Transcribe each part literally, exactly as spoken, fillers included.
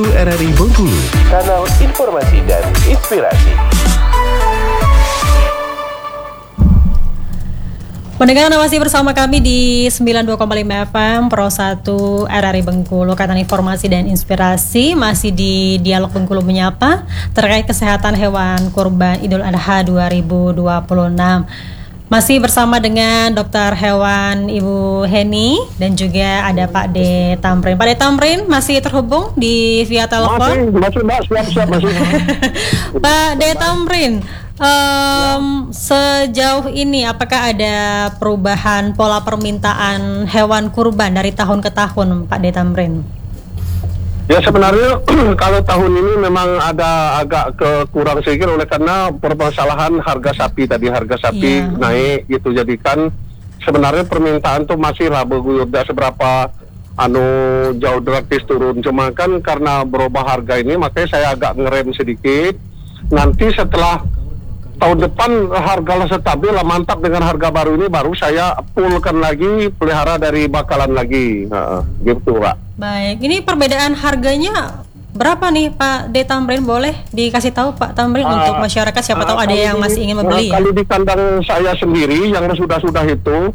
R R I Bengkulu, kanal informasi dan inspirasi. Pendengar masih bersama kami di sembilan puluh dua koma lima F M Pro satu R R I Bengkulu, kanal informasi dan inspirasi. Masih di Dialog Bengkulu Menyapa terkait kesehatan hewan kurban Idul Adha dua ribu dua puluh enam. Masih bersama dengan dokter hewan Ibu Heni dan juga ada Pak De Tamrin. Pak De Tamrin masih terhubung di via telepon? Masih, masih Mbak, siap-siap masih. Pak De Tamrin, um, sejauh ini apakah ada perubahan pola permintaan hewan kurban dari tahun ke tahun, Pak De Tamrin? Ya sebenarnya kalau tahun ini memang ada agak kekurang sedikit oleh karena permasalahan harga sapi tadi, harga sapi yeah. naik gitu, jadi kan sebenarnya permintaan tuh masih lah tidak seberapa anu jauh drastis turun, cuma kan karena berubah harga ini makanya saya agak ngerem sedikit. Nanti setelah tahun depan harga stabil lah, mantap dengan harga baru ini, baru saya fullkan lagi, pelihara dari bakalan lagi, nah, gitu Pak. Baik, ini perbedaan harganya berapa nih Pak De Tamrin? Boleh dikasih tahu Pak Tamrin uh, untuk masyarakat, siapa uh, tahu ada yang di, masih ingin membeli. Uh, ya? Kalau di kandang saya sendiri yang sudah-sudah itu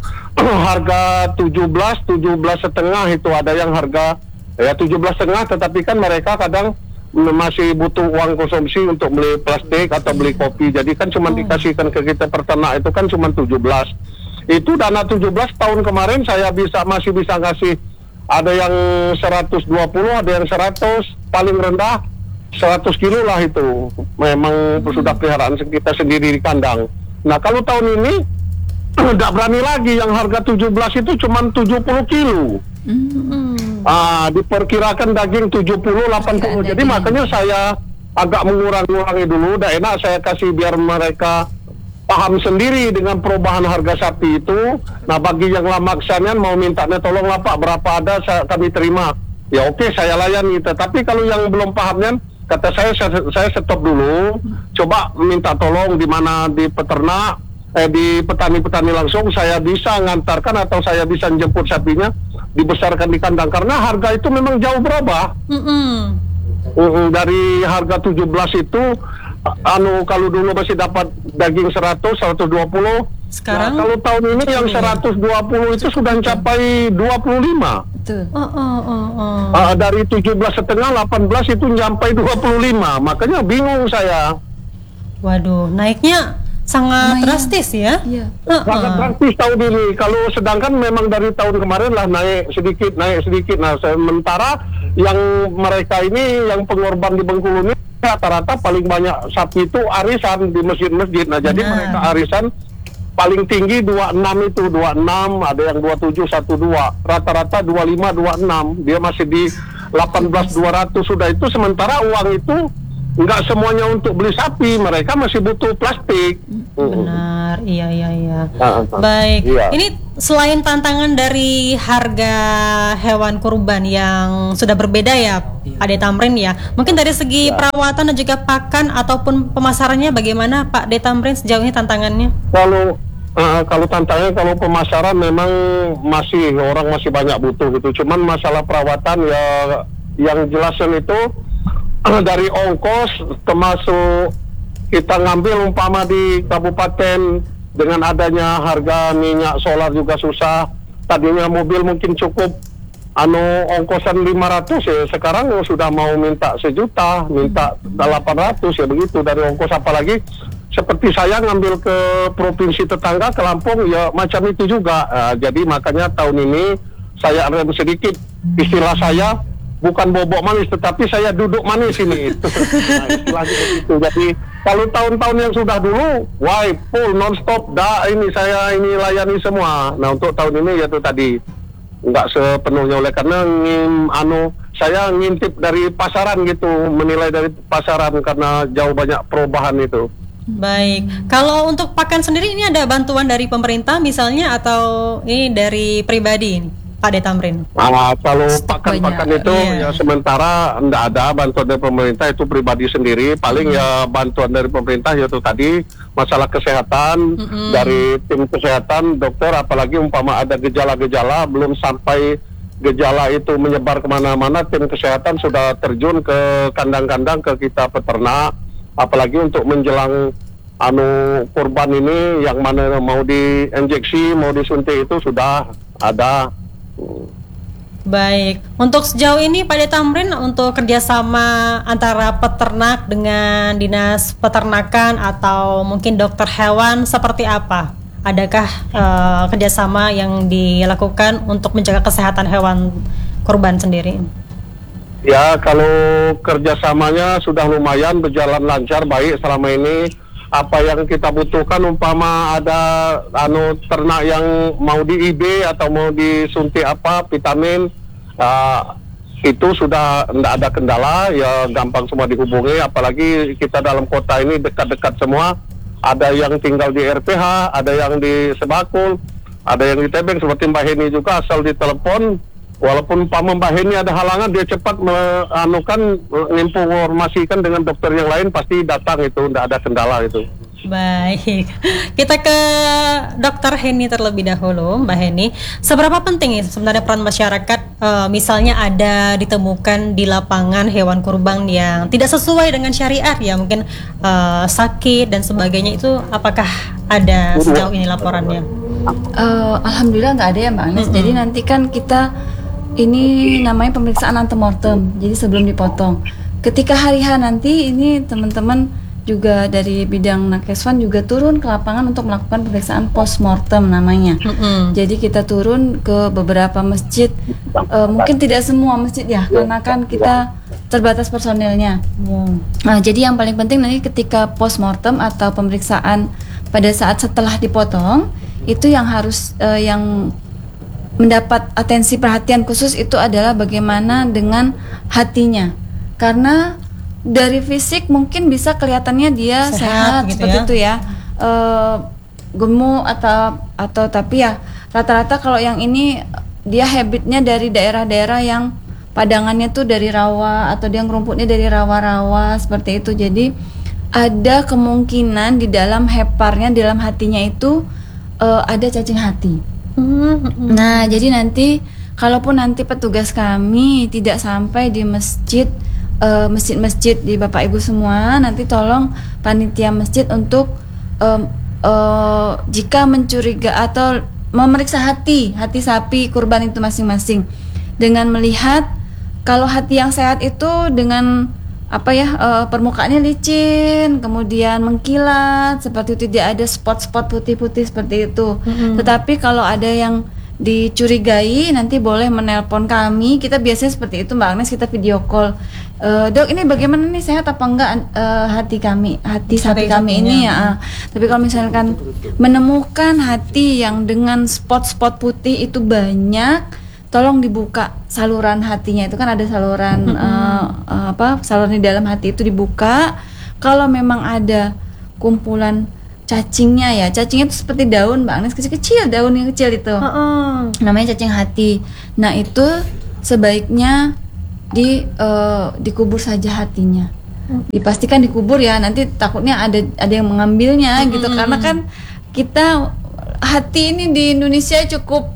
harga tujuh belas, tujuh belas setengah itu, ada yang harga ya tujuh belas setengah, tetapi kan mereka kadang masih butuh uang konsumsi untuk beli plastik atau beli kopi, jadi kan cuma hmm. dikasihkan ke kita peternak itu kan cuma tujuh belas. Itu dana tujuh belas tahun kemarin saya bisa masih bisa ngasih, ada yang seratus dua puluh, ada yang seratus, paling rendah seratus kilo lah itu. Memang hmm. sudah peliharaan kita sendiri di kandang. Nah kalau tahun ini tidak berani lagi, yang harga tujuh belas itu cuma tujuh puluh kilo. Hmm. Ah, diperkirakan daging tujuh puluh delapan puluh. Jadi daging. Makanya saya agak mengurang-urangi dulu. Udah enak saya kasih biar mereka paham sendiri dengan perubahan harga sapi itu. Nah bagi yang lama kesanian mau mintanya tolonglah Pak, berapa ada saya, kami terima. Ya oke saya layani. Tetapi kalau yang belum pahamnya, kata saya saya, saya stop dulu. Coba minta tolong di mana di peternak, eh di petani-petani langsung saya bisa ngantarkan atau saya bisa jemput sapinya, dibesarkan di kandang, karena harga itu memang jauh berubah. Mm-hmm. Uh, dari harga tujuh belas itu anu kalau dulu masih dapat daging seratus, seratus dua puluh. Sekarang nah, kalau tahun ini yang seratus dua puluh itu sudah mencapai dua puluh lima. Betul. Oh, oh, oh, oh. Uh, dari tujuh belas setengah, delapan belas itu sampai dua puluh lima. Makanya bingung saya. Waduh, naiknya sangat Maya. drastis ya? Iya. Uh-uh. Sangat drastis tahun ini. Kalau sedangkan memang dari tahun kemarin lah naik sedikit, naik sedikit. Nah, sementara yang mereka ini, yang pengorban di Bengkulu ini rata-rata paling banyak sapi itu arisan di masjid-masjid. Nah, jadi mereka arisan paling tinggi dua puluh enam itu, dua puluh enam, ada yang dua puluh tujuh, dua belas. Rata-rata dua puluh lima, dua puluh enam. Dia masih di delapan belas dua ratus sudah itu, sementara uang itu nggak semuanya untuk beli sapi, mereka masih butuh plastik. Benar, iya iya iya. Baik, iya. Ini selain tantangan dari harga hewan kurban yang sudah berbeda ya, Pak De Tamrin ya. Mungkin dari segi ya. perawatan dan juga pakan ataupun pemasarannya bagaimana Pak De Tamrin sejauh ini tantangannya? Kalau uh, kalau tantangannya kalau pemasaran memang masih orang masih banyak butuh gitu. Cuman masalah perawatan ya yang jelasnya itu dari ongkos, termasuk kita ngambil umpama di kabupaten dengan adanya harga minyak solar juga susah. Tadinya mobil mungkin cukup anu ongkosan lima ratus ya, sekarang sudah mau minta sejuta, minta delapan ratus ya, begitu dari ongkos. Apalagi seperti saya ngambil ke provinsi tetangga ke Lampung ya macam itu juga. Nah, jadi makanya tahun ini saya rem sedikit, istilah saya bukan bobok manis, tetapi saya duduk manis ini. Nah, istilahnya begitu. Jadi kalau tahun-tahun yang sudah dulu, wah full non-stop, dah ini saya ini layani semua. Nah untuk tahun ini ya itu tadi nggak sepenuhnya, oleh karena ngim, anu saya ngintip dari pasaran gitu, menilai dari pasaran karena jauh banyak perubahan itu. Baik, kalau untuk pakan sendiri ini ada bantuan dari pemerintah misalnya atau ini dari pribadi ini? Pak De Tamrin? Nah, kalau pakan-pakan itu yeah. ya sementara tidak ada bantuan dari pemerintah, itu pribadi sendiri. Paling mm. ya bantuan dari pemerintah yaitu tadi masalah kesehatan, mm-hmm. dari tim kesehatan, dokter, apalagi umpama ada gejala-gejala belum sampai gejala itu menyebar kemana-mana, tim kesehatan sudah terjun ke kandang-kandang, ke kita peternak, apalagi untuk menjelang anu kurban ini yang mana mau diinjeksi, mau disuntik itu sudah ada. Baik, untuk sejauh ini Pak De Tamrin, untuk kerjasama antara peternak dengan dinas peternakan atau mungkin dokter hewan seperti apa? Adakah uh, kerjasama yang dilakukan untuk menjaga kesehatan hewan kurban sendiri? Ya, kalau kerjasamanya sudah lumayan berjalan lancar, baik selama ini. Apa yang kita butuhkan, umpama ada anu ternak yang mau di I B atau mau disuntik apa vitamin, uh, itu sudah tidak ada kendala, ya gampang semua dihubungi. Apalagi kita dalam kota ini dekat-dekat semua. Ada yang tinggal di R P H, ada yang di Sebakul, ada yang di Tebing, seperti Mbak Heni juga, asal ditelepon. Walaupun Pak Mbak Heni ada halangan, dia cepat menganukan, menginformasikan dengan dokter yang lain, pasti datang itu, tidak ada kendala itu. Baik, kita ke dokter Heni terlebih dahulu, Mbak Heni. Seberapa penting sebenarnya peran masyarakat, e, misalnya ada ditemukan di lapangan hewan kurban yang tidak sesuai dengan syariat, ya mungkin e, sakit dan sebagainya, itu apakah ada sejauh ini laporannya? Uh, Alhamdulillah nggak ada ya Mbak Agnes. Mm-hmm. Jadi nanti kan kita ini namanya pemeriksaan antemortem. Jadi sebelum dipotong, ketika hari H nanti ini teman-teman juga dari bidang Nakeswan juga turun ke lapangan untuk melakukan pemeriksaan postmortem namanya. Mm-hmm. Jadi kita turun ke beberapa masjid, uh, mungkin tidak semua masjid ya, karena kan kita terbatas personelnya. Mm. Nah, jadi yang paling penting nanti ketika postmortem atau pemeriksaan pada saat setelah dipotong, itu yang harus uh, yang mendapat atensi perhatian khusus itu adalah bagaimana dengan hatinya, karena dari fisik mungkin bisa kelihatannya dia sehat, sehat gitu seperti ya. Itu ya, e, gemuk atau atau tapi ya rata-rata kalau yang ini dia habitnya dari daerah-daerah yang padangannya tuh dari rawa atau dia ngerumputnya dari rawa-rawa seperti itu. Jadi ada kemungkinan di dalam heparnya, di dalam hatinya itu e, ada cacing hati. Mm-hmm. Nah jadi nanti kalaupun nanti petugas kami tidak sampai di masjid, Uh, masjid-masjid di Bapak Ibu semua, nanti tolong panitia masjid untuk uh, uh, jika mencuriga atau memeriksa hati hati sapi kurban itu masing-masing dengan melihat kalau hati yang sehat itu dengan apa ya uh, permukaannya licin, kemudian mengkilat seperti itu, tidak ada spot-spot putih-putih seperti itu. Mm-hmm. Tetapi kalau ada yang dicurigai nanti boleh menelpon kami. Kita biasanya seperti itu Mbak Agnes, kita video call. E, dok ini bagaimana nih, sehat apa enggak e, hati kami, hati sapi kami ini ya. Tapi kalau misalkan menemukan hati yang dengan spot-spot putih itu banyak, tolong dibuka saluran hatinya. Itu kan ada saluran mm-hmm. e, apa saluran di dalam hati itu dibuka. Kalau memang ada kumpulan cacingnya ya, cacingnya itu seperti daun Mbak Agnes, kecil-kecil, daun yang kecil itu, uh-uh. namanya cacing hati. Nah itu sebaiknya di uh, dikubur saja hatinya, uh. dipastikan dikubur ya, nanti takutnya ada ada yang mengambilnya uh-huh. gitu, karena kan kita hati ini di Indonesia cukup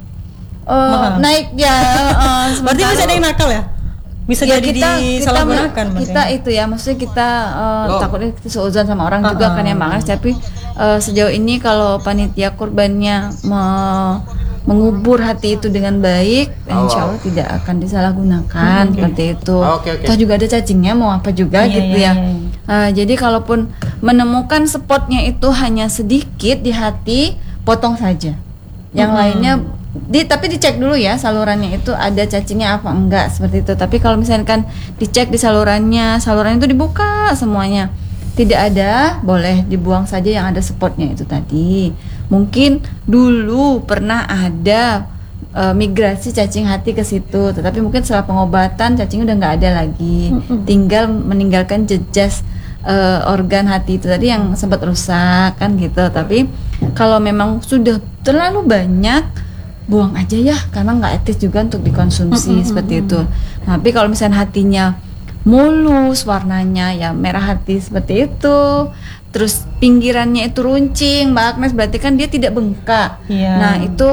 uh, naik ya. Uh, Berarti masih ada yang nakal ya? Bisa ya, jadi kita, disalahgunakan kita, kita itu ya, maksudnya kita uh, oh. takutnya kita seuzon sama orang uh-uh. juga kan ya Mbak Agnes. Tapi uh, sejauh ini kalau panitia kurbannya me- mengubur hati itu dengan baik, oh, insya Allah wow. tidak akan disalahgunakan hmm, seperti okay. itu. Oh, okay, okay. Toh juga ada cacingnya, mau apa juga yeah, gitu yeah, ya. Yeah. Uh, jadi kalaupun menemukan spotnya itu hanya sedikit di hati, potong saja. Yang hmm. lainnya di, tapi dicek dulu ya salurannya itu ada cacingnya apa enggak seperti itu. Tapi kalau misalkan dicek di salurannya, saluran itu dibuka semuanya, tidak ada, boleh dibuang saja yang ada spotnya itu tadi. Mungkin dulu pernah ada e, migrasi cacing hati ke situ, tetapi mungkin setelah pengobatan cacing udah nggak ada lagi, mm-hmm. tinggal meninggalkan jejas e, organ hati itu tadi yang sempat rusak kan gitu. Tapi kalau memang sudah terlalu banyak, buang aja ya, karena nggak etis juga untuk dikonsumsi mm-hmm. seperti itu. Tapi kalau misalnya hatinya mulus, warnanya ya merah hati seperti itu, terus pinggirannya itu runcing Mbak Agnes, berarti kan dia tidak bengkak. Yeah. Nah itu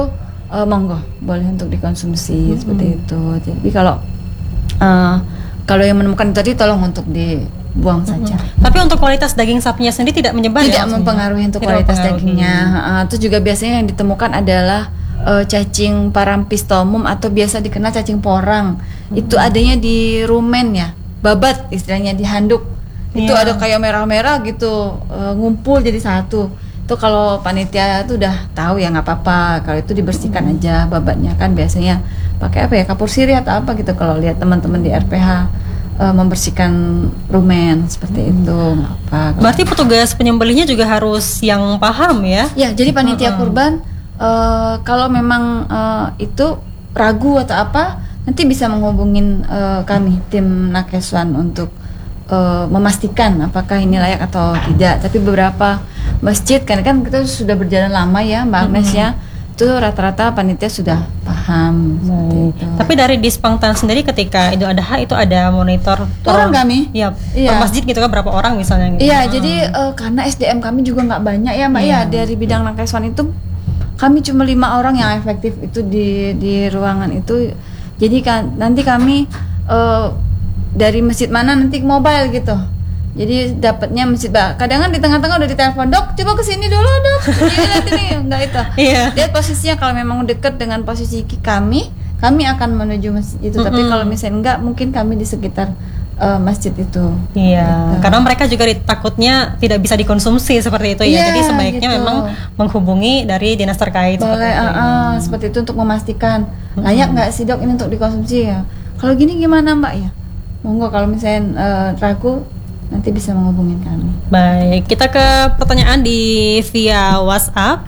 uh, monggo boleh untuk dikonsumsi hmm. seperti itu. Jadi kalau uh, kalau yang menemukan tadi tolong untuk dibuang hmm. saja. Tapi untuk kualitas daging sapinya sendiri tidak menyebar tidak ya? mempengaruhi untuk tidak kualitas mempengaruhi. dagingnya. Uh, terus juga biasanya yang ditemukan adalah uh, cacing parapistomum atau biasa dikenal cacing porang. Hmm. Itu adanya di rumen ya, babat istilahnya, di handuk. Itu yeah. ada kayak merah-merah gitu, uh, ngumpul jadi satu. Itu kalau panitia itu udah tahu ya nggak apa-apa, kalau itu dibersihkan hmm. aja babatnya, kan biasanya pakai apa ya, kapur sirih atau apa gitu kalau lihat teman-teman di R P H uh, membersihkan rumen seperti hmm. itu nggak apa. Berarti petugas penyembelihnya juga harus yang paham ya? Ya, jadi panitia uh-uh. kurban uh, kalau memang uh, itu ragu atau apa, nanti bisa menghubungin uh, kami tim Nakeswan untuk uh, memastikan apakah ini layak atau tidak. Tapi beberapa masjid kan kan kita sudah berjalan lama ya Mbak Agnes mm-hmm. ya, itu rata-rata panitia sudah paham. Baik. Tapi dari Dispangtan sendiri ketika Idul Adha itu ada monitor turun kami? Iya. Iya. Per masjid gitu kan berapa orang misalnya? Gitu. Iya. Hmm. Jadi uh, karena S D M kami juga nggak banyak ya Mbak yeah. ya, dari bidang Nakeswan itu kami cuma lima orang yang efektif itu di di ruangan itu. Jadi kan nanti kami uh, dari masjid mana nanti mobile gitu. Jadi dapatnya masjid, kadang kan di tengah-tengah udah ditelepon, dok coba kesini dulu dok, ini lihat ini, enggak itu. Iya. Lihat posisinya, kalau memang dekat dengan posisi kami, kami akan menuju masjid itu. Mm-hmm. Tapi kalau misalnya enggak, mungkin kami di sekitar uh, masjid itu. Iya. Gitu. Karena mereka juga takutnya tidak bisa dikonsumsi seperti itu ya. Yeah, jadi sebaiknya gitu. memang menghubungi dari dinas terkait. Boleh, seperti itu. Uh, uh, seperti itu untuk memastikan mm-hmm. layak nggak sih dok ini untuk dikonsumsi ya. Kalau gini gimana Mbak ya? Monggo kalau misalnya uh, ragu, nanti bisa menghubungin kami. Baik, kita ke pertanyaan di via WhatsApp.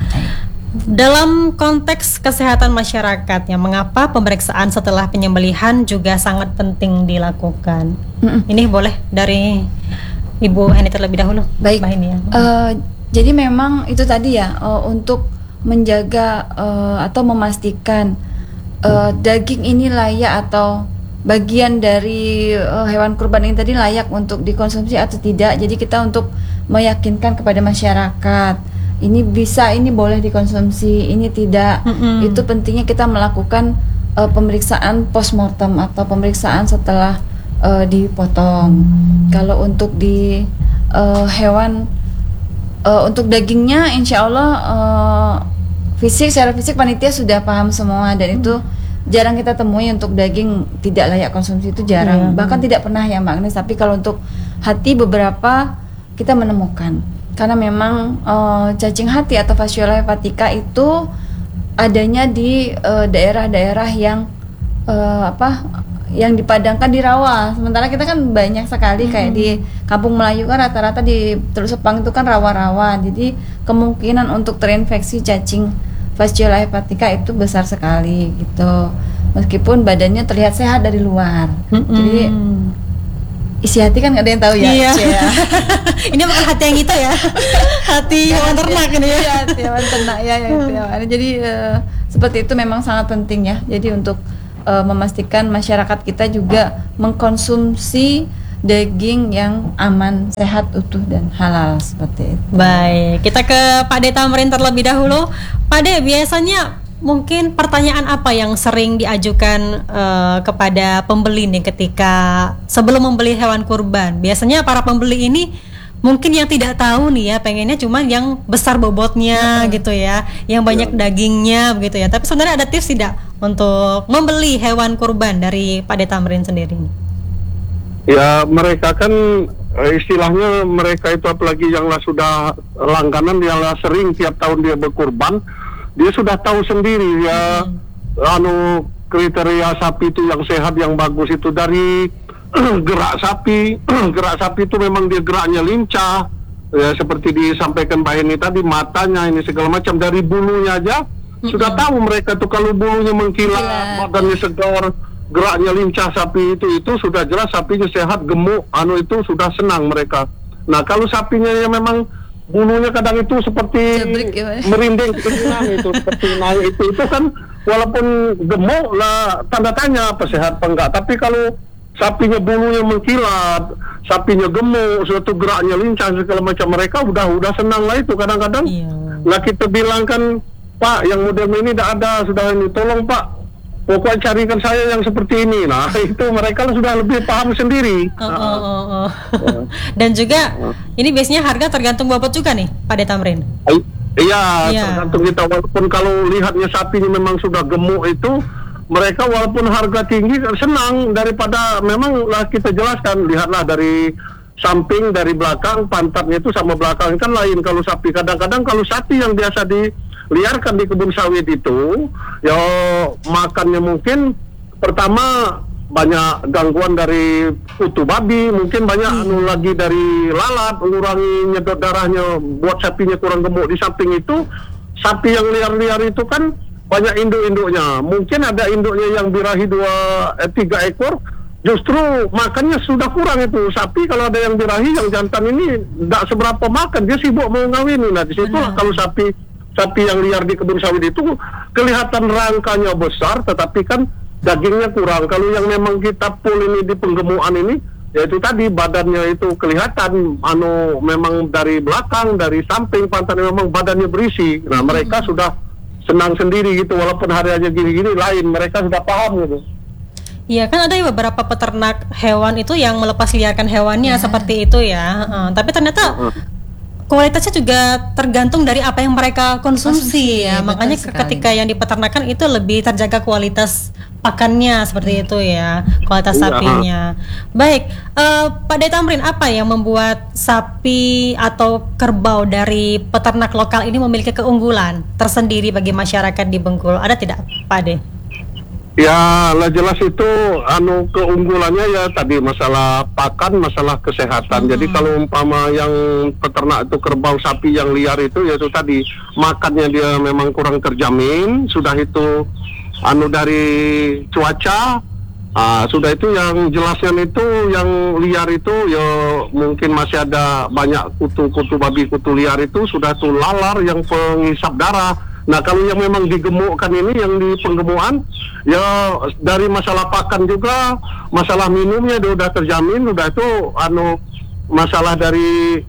Dalam konteks kesehatan masyarakat, ya, mengapa pemeriksaan setelah penyembelihan juga sangat penting dilakukan? Mm-mm. Ini boleh dari Ibu Heni terlebih dahulu. Baik. Mbak Heni, ya. Uh, jadi memang itu tadi ya, uh, untuk menjaga uh, atau memastikan uh, daging ini layak atau bagian dari uh, hewan kurban ini tadi layak untuk dikonsumsi atau tidak. Jadi kita untuk meyakinkan kepada masyarakat ini bisa, ini boleh dikonsumsi, ini tidak. Mm-hmm. Itu pentingnya kita melakukan uh, pemeriksaan postmortem atau pemeriksaan setelah uh, dipotong. Mm-hmm. Kalau untuk di uh, hewan uh, untuk dagingnya insya Allah uh, fisik secara fisik panitia sudah paham semua, dan itu jarang kita temui untuk daging tidak layak konsumsi, itu jarang. Yeah. Bahkan tidak pernah ya Mbak Agnes. Tapi kalau untuk hati beberapa kita menemukan. Karena memang uh, cacing hati atau Fasciola hepatica itu adanya di uh, daerah-daerah yang uh, apa yang dipadangkan di rawa. Sementara kita kan banyak sekali mm-hmm. kayak di Kampung Melayu kan rata-rata di Teluk Sepang itu kan rawa-rawa. Jadi kemungkinan untuk terinfeksi cacing Fasciola hepatica itu besar sekali gitu. Meskipun badannya terlihat sehat dari luar. Mm-hmm. Jadi isi hati kan nggak ada yang tahu ya. Iya. Ini bukan hati yang itu ya. Hati hewan ternak ini ya. Iya, hati hewan ternak ya, ya itu ya. Jadi uh, seperti itu memang sangat penting ya. Jadi untuk uh, memastikan masyarakat kita juga mengkonsumsi daging yang aman, sehat, utuh, dan halal seperti itu. Baik, kita ke Pak De Tamrin terlebih dahulu. Pak De, biasanya mungkin pertanyaan apa yang sering diajukan uh, kepada pembeli nih ketika sebelum membeli hewan kurban? Biasanya para pembeli ini mungkin yang tidak tahu nih ya, pengennya cuma yang besar bobotnya hmm. gitu ya, yang banyak hmm. dagingnya begitu ya. Tapi sebenarnya ada tips tidak untuk membeli hewan kurban dari Pak De Tamrin sendiri? Ya, mereka kan istilahnya mereka itu apalagi yang lah sudah langganan, yang lah sering tiap tahun dia berkurban, dia sudah tahu sendiri ya hmm. anu kriteria sapi itu yang sehat, yang bagus itu dari gerak sapi. Gerak sapi itu memang dia geraknya lincah ya, seperti disampaikan Mbak Heni tadi, matanya ini segala macam, dari bulunya aja hmm. sudah tahu mereka tuh kalau bulunya mengkilat, badannya segar, geraknya lincah sapi itu itu sudah jelas sapinya sehat, gemuk, anu itu sudah senang mereka. Nah kalau sapinya yang memang bulunya kadang itu seperti Jabrik, ya, merinding itu seperti naik itu itu kan walaupun gemuk lah tanda tanya apa sehat apa enggak. Tapi kalau sapinya bulunya mengkilat, sapinya gemuk, suatu geraknya lincah segala macam, mereka udah udah senang lah itu kadang-kadang. Iya. Nah kita bilang kan Pak, yang model ini tidak ada, sudah ini, tolong Pak, pokoknya carikan saya yang seperti ini. Nah, itu mereka sudah lebih paham sendiri. Oh, oh, oh, oh. Dan juga ini biasanya harga tergantung bobot juga nih, Pak De Tamrin. Iya, Iya. tergantung kita. Walaupun kalau lihatnya sapinya memang sudah gemuk itu, mereka walaupun harga tinggi senang daripada memang lah kita jelaskan, lihatlah dari samping, dari belakang, pantatnya itu sama belakang kan lain kalau sapi. Kadang-kadang kalau sapi yang biasa diliarkan di kebun sawit itu, ya makannya mungkin pertama banyak gangguan dari kutu babi, mungkin banyak Hmm. anu lagi dari lalat, mengurangi nyedot darahnya, buat sapinya kurang gemuk. Di samping itu, sapi yang liar-liar itu kan banyak induk-induknya. Mungkin ada induknya yang birahi dua, eh, tiga ekor, justru makannya sudah kurang itu. Sapi kalau ada yang birahi, yang jantan ini tidak seberapa makan, dia sibuk mau ngawin. Nah, di situ kalau sapi sapi yang liar di kebun sawit itu kelihatan rangkanya besar, tetapi kan dagingnya kurang. Kalau yang memang kita full ini di penggemukan ini, yaitu tadi badannya itu kelihatan, anu memang dari belakang, dari samping pantatnya memang badannya berisi. Nah, mereka sudah senang sendiri gitu, walaupun hari aja gini-gini lain, mereka sudah paham gitu. Iya, kan ada beberapa peternak hewan itu yang melepas liarkan hewannya seperti itu ya. Uh, tapi ternyata kualitasnya juga tergantung dari apa yang mereka konsumsi, Konsumsi, ya. betul Makanya sekali. ketika yang di peternakan itu lebih terjaga kualitas pakannya seperti itu ya, kualitas Iya. sapinya. Baik, eh, Pak De Tamrin, apa yang membuat sapi atau kerbau dari peternak lokal ini memiliki keunggulan tersendiri bagi masyarakat di Bengkulu? Ada tidak, Pak De? Ya, lah jelas itu anu keunggulannya ya tadi masalah pakan, masalah kesehatan. Hmm. Jadi kalau umpama yang peternak itu kerbau sapi yang liar itu yaitu tadi makannya dia memang kurang terjamin, sudah itu anu dari cuaca, ah, sudah itu yang jelasnya itu yang liar itu ya mungkin masih ada banyak kutu-kutu babi, kutu liar itu sudah tuh lalar yang penghisap darah. Nah, kalau yang memang digemukkan ini, yang di penggemukan, ya dari masalah pakan juga, masalah minumnya dia udah terjamin, udah itu anu masalah dari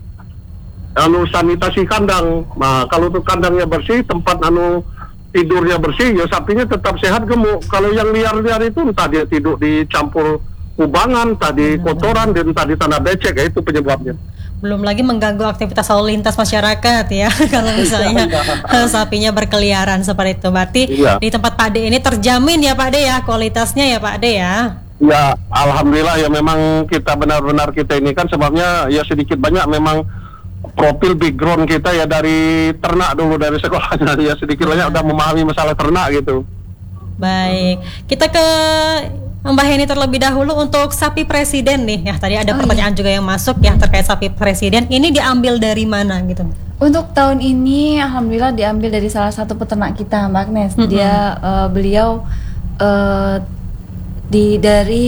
anu sanitasi kandang. Nah, kalau tuh kandangnya bersih, tempat anu tidurnya bersih, ya sapinya tetap sehat gemuk. Kalau yang liar-liar itu entah dia tidur dicampur kubangan, entah di kotoran, dan entah di tanah becek, ya itu penyebabnya. Belum lagi mengganggu aktivitas lalu lintas masyarakat ya kalau misalnya sapinya berkeliaran seperti itu. Berarti Iya. di tempat Pak De ini terjamin ya Pak De ya, kualitasnya ya Pak De ya. Ya, alhamdulillah ya memang kita benar-benar kita ini kan sebabnya ya sedikit banyak memang profil background kita ya dari ternak dulu, dari sekolahnya ya sedikit banyak udah memahami masalah ternak gitu. Baik, kita ke Mbak Heni terlebih dahulu untuk sapi presiden nih. Ya tadi ada Oh, pertanyaan juga yang masuk ya terkait sapi presiden. Ini diambil dari mana gitu? Untuk tahun ini alhamdulillah diambil dari salah satu peternak kita, Mbak Agnes. Mm-mm. Dia eh, beliau eh, di dari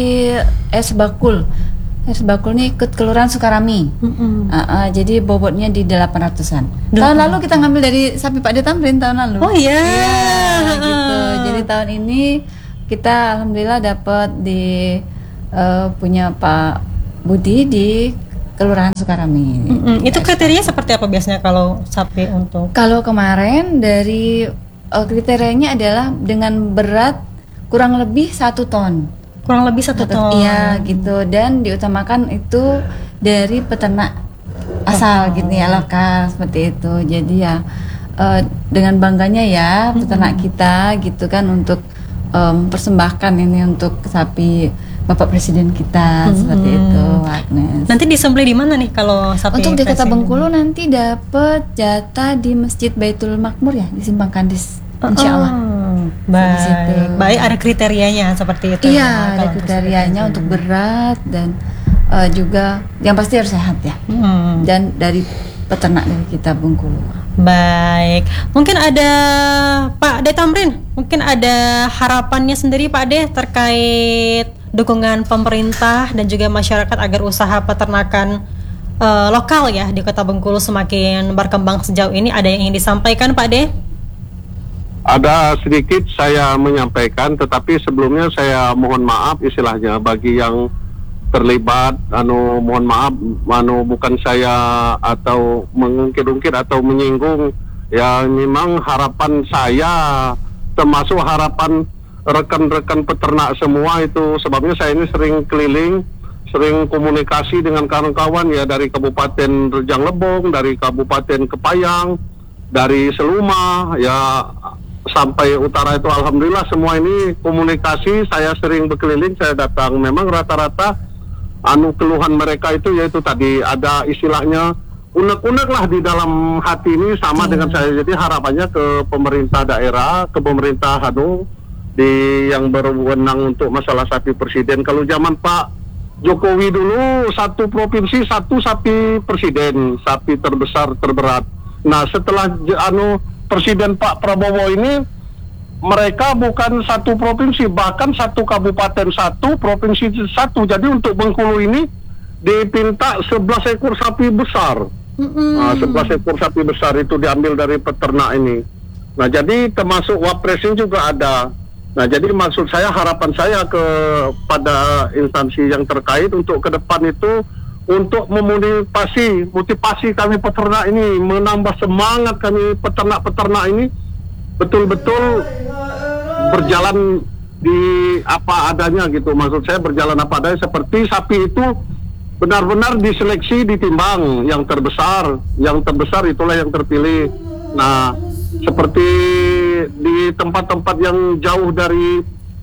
Es Bakul. Es Bakul ini ikut Kelurahan Sukarami. Mm-mm. Ah, ah, jadi bobotnya di delapan ratusan. Tahun lalu kita ngambil dari sapi Pak De Tamrin tahun lalu. Oh iya. Iya, gitu. Jadi tahun ini kita alhamdulillah dapat di eh, punya Pak Budi di Kelurahan Sukarami. Mm-mm. Itu kriterianya seperti apa biasanya kalau sapi untuk? Kalau kemarin dari eh, kriterianya adalah dengan berat kurang lebih satu ton. Kurang lebih satu ton. Iya gitu, dan diutamakan itu dari peternak asal gitu ya, lokal seperti itu. Jadi ya eh, dengan bangganya ya peternak kita gitu kan untuk eh, mempersembahkan ini untuk sapi Bapak Presiden kita seperti itu, Agnes. Nanti disembelih di mana nih kalau sapi Untuk di Kota presiden? Bengkulu nanti dapat jatah di Masjid Baitul Makmur ya, di Simpang Kandis, insya Allah. Oh, Di situ. baik, baik ada kriterianya seperti itu. Iya, ya, ada kalau kriterianya untuk berat dan eh, juga yang pasti harus sehat ya. Hmm, Dan dari peternak dari kita Bengkulu. baik, mungkin ada Pak De Tamrin, mungkin ada harapannya sendiri Pak De terkait dukungan pemerintah dan juga masyarakat agar usaha peternakan eh, lokal ya di Kota Bengkulu semakin berkembang sejauh ini. Ada yang ingin disampaikan Pak De? Ada sedikit saya menyampaikan, tetapi sebelumnya saya mohon maaf istilahnya bagi yang terlibat, anu mohon maaf, anu bukan saya atau mengungkit-ungkit atau menyinggung Ya memang harapan saya, termasuk harapan rekan-rekan peternak semua itu, sebabnya saya ini sering keliling, sering komunikasi dengan kawan-kawan ya dari Kabupaten Rejang Lebong, dari Kabupaten Kepayang, dari Seluma, ya sampai utara itu alhamdulillah semua ini komunikasi. Saya sering berkeliling, saya datang. Memang rata-rata anu keluhan mereka itu yaitu tadi ada istilahnya unek-unek lah di dalam hati ini sama hmm. dengan saya. Jadi harapannya ke pemerintah daerah, ke pemerintah anu di yang berwenang untuk masalah sapi presiden. Kalau zaman Pak Jokowi dulu satu provinsi satu sapi presiden, sapi terbesar terberat. Nah setelah anu Presiden Pak Prabowo ini, mereka bukan satu provinsi, bahkan satu kabupaten satu, provinsi satu. Jadi untuk Bengkulu ini dipinta sebelas ekor sapi besar. Mm-hmm. Nah, sebelas ekor sapi besar itu diambil dari peternak ini. Nah jadi termasuk Wapresnya juga ada. Nah jadi maksud saya, harapan saya kepada instansi yang terkait untuk ke depan itu untuk memotivasi, motivasi kami peternak ini, menambah semangat kami peternak-peternak ini betul-betul berjalan di apa adanya gitu. Maksud saya berjalan apa adanya, seperti sapi itu benar-benar diseleksi, ditimbang yang terbesar, yang terbesar itulah yang terpilih. Nah seperti di tempat-tempat yang jauh dari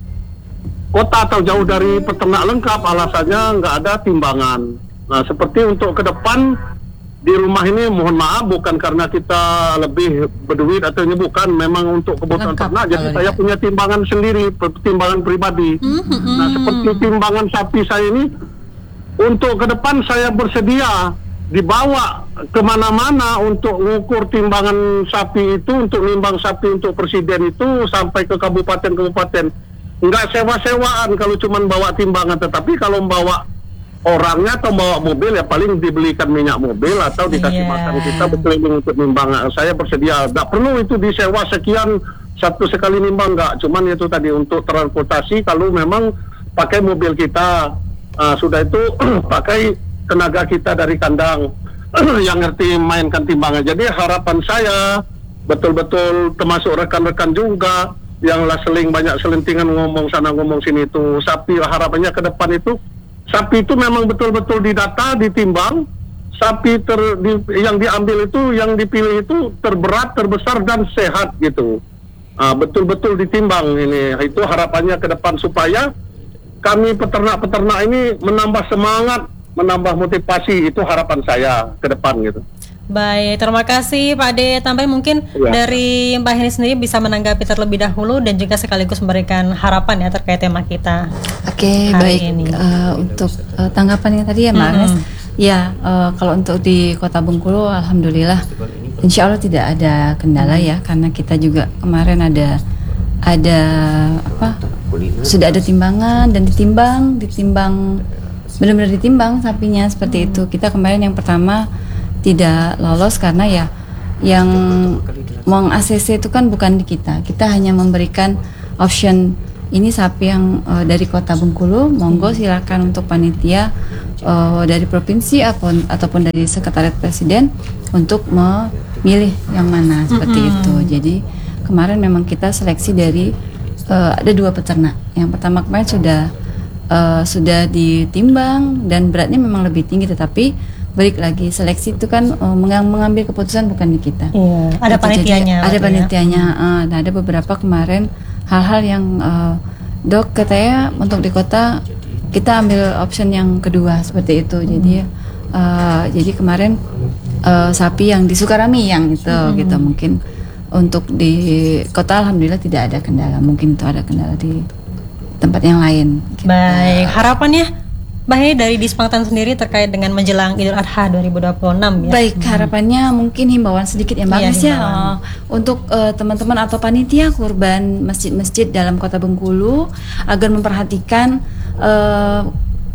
kota atau jauh dari peternak lengkap, alasannya nggak ada timbangan. Nah seperti untuk ke depan di rumah ini, mohon maaf bukan karena kita lebih berduit atau ini, bukan, memang untuk kebutuhan ternak. Jadi saya punya timbangan sendiri, timbangan pribadi. Mm-hmm. Nah seperti timbangan sapi saya ini, untuk ke depan saya bersedia dibawa kemana-mana untuk mengukur timbangan sapi itu, untuk nimbang sapi untuk presiden itu sampai ke kabupaten-kabupaten. Enggak sewa-sewaan kalau cuma bawa timbangan, tetapi kalau bawa orangnya atau bawa mobil ya paling dibelikan minyak mobil atau dikasih yeah. makan, kita berkeliling untuk nimbang. Saya bersedia, enggak perlu itu disewa sekian satu sekali nimbang, enggak, cuman itu tadi untuk transportasi kalau memang pakai mobil kita. Uh, sudah itu pakai tenaga kita dari kandang yang ngerti mainkan timbangan. Jadi harapan saya betul-betul, termasuk rekan-rekan juga yang lah seling banyak selentingan ngomong sana ngomong sini itu, sapi harapannya ke depan itu sapi itu memang betul-betul didata, ditimbang. Sapi ter, di, yang diambil itu, yang dipilih itu terberat, terbesar dan sehat gitu. Uh, betul-betul ditimbang ini. Itu harapannya ke depan supaya kami peternak-peternak ini menambah semangat, menambah motivasi. Itu harapan saya ke depan gitu. Baik, terima kasih Pak Ade. Tambahin mungkin ya. Dari Mbak Heni sendiri bisa menanggapi terlebih dahulu dan juga sekaligus memberikan harapan ya terkait tema kita. Oke, baik. Uh, untuk uh, tanggapannya tadi ya Mbak Agnes, hmm. ya uh, kalau untuk di Kota Bengkulu, alhamdulillah, insya Allah tidak ada kendala ya, karena kita juga kemarin ada ada apa? Sudah ada timbangan dan ditimbang, ditimbang benar-benar ditimbang sapinya seperti itu. Kita kemarin yang pertama tidak lolos karena ya yang meng-A C C itu kan bukan di kita. Kita hanya memberikan option, ini sapi yang uh, dari Kota Bengkulu, monggo silakan untuk panitia uh, dari provinsi ataupun, ataupun dari sekretariat presiden untuk memilih yang mana seperti mm-hmm. itu. Jadi kemarin memang kita seleksi dari uh, ada dua peternak. Yang pertama kemarin sudah uh, sudah ditimbang dan beratnya memang lebih tinggi, tetapi balik lagi seleksi itu kan uh, mengambil keputusan bukan di kita. Iya, ada panitianya. Ada panitianya. Ya. Uh, nah ada beberapa kemarin hal-hal yang uh, dok katanya untuk di kota kita ambil option yang kedua seperti itu. Jadi uh, jadi kemarin uh, sapi yang di Sukarami yang itu hmm. gitu, mungkin untuk di kota alhamdulillah tidak ada kendala. Mungkin itu ada kendala di tempat yang lain. Gitu. Baik, harapannya Mbak Heni dari Dispangtan sendiri terkait dengan menjelang Idul Adha dua ribu dua puluh enam ya. Baik, harapannya mungkin himbauan sedikit ya Mbak Agnes ya, uh, untuk uh, teman-teman atau panitia kurban masjid-masjid dalam Kota Bengkulu agar memperhatikan uh,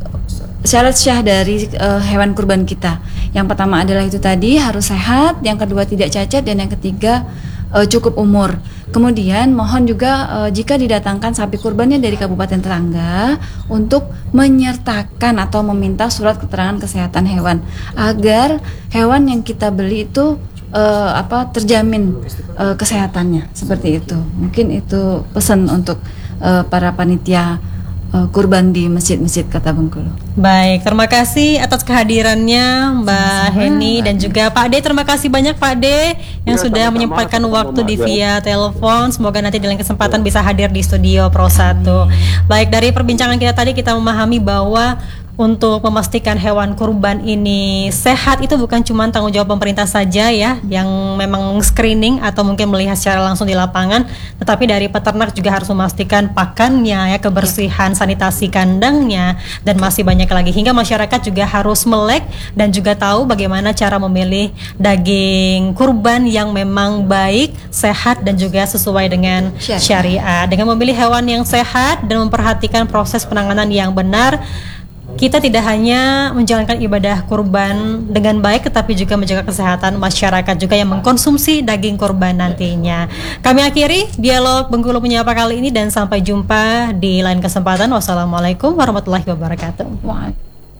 syarat syah dari uh, hewan kurban kita. Yang pertama adalah itu tadi harus sehat, yang kedua tidak cacat, dan yang ketiga uh, cukup umur. Kemudian mohon juga uh, jika didatangkan sapi kurbannya dari kabupaten tetangga untuk menyertakan atau meminta surat keterangan kesehatan hewan agar hewan yang kita beli itu eh, apa terjamin eh, kesehatannya seperti itu. Mungkin itu pesan untuk eh, para panitia eh, kurban di masjid-masjid Kota Bengkulu. Baik, terima kasih atas kehadirannya Mbak Heni dan juga Pak De. Terima kasih banyak Pak De yang Ya, sudah sama-sama. menyempatkan Sama-sama, waktu di Mbak. via telepon. Semoga nanti di lain kesempatan bisa hadir di studio Pro satu. Baik, dari perbincangan kita tadi kita memahami bahwa untuk memastikan hewan kurban ini sehat itu bukan cuma tanggung jawab pemerintah saja ya yang memang screening atau mungkin melihat secara langsung di lapangan, tetapi dari peternak juga harus memastikan pakannya ya, kebersihan sanitasi kandangnya dan masih banyak lagi, hingga masyarakat juga harus melek dan juga tahu bagaimana cara memilih daging kurban yang memang baik, sehat dan juga sesuai dengan Syariat. syariat. Dengan memilih hewan yang sehat dan memperhatikan proses penanganan yang benar, kita tidak hanya menjalankan ibadah kurban dengan baik, tetapi juga menjaga kesehatan masyarakat juga yang mengkonsumsi daging kurban nantinya. Kami akhiri dialog Bengkulu Menyapa kali ini dan sampai jumpa di lain kesempatan. Wassalamualaikum warahmatullahi wabarakatuh. Wah.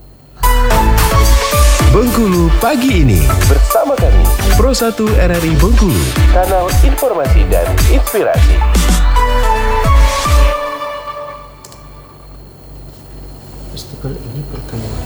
Bengkulu pagi ini Bersama kami, Pro satu R R I Bengkulu. kanal informasi dan inspirasi. Festival ini pertama